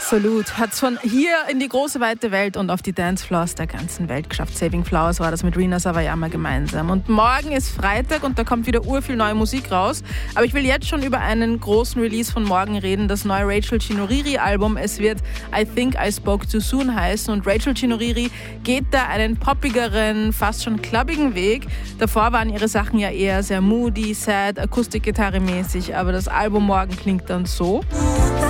Absolut. Hat es von hier in die große weite Welt und auf die Dancefloors der ganzen Welt geschafft. Saving Flowers war das mit Rina Sawayama gemeinsam. Und morgen ist Freitag und da kommt wieder urviel neue Musik raus. Aber ich will jetzt schon über einen großen Release von morgen reden, das neue Rachel Chinouriri Album. Es wird I Think I Spoke Too Soon heißen und Rachel Chinouriri geht da einen poppigeren, fast schon clubbigen Weg. Davor waren ihre Sachen ja eher sehr moody, sad, Akustikgitarre mäßig, aber das Album morgen klingt dann so.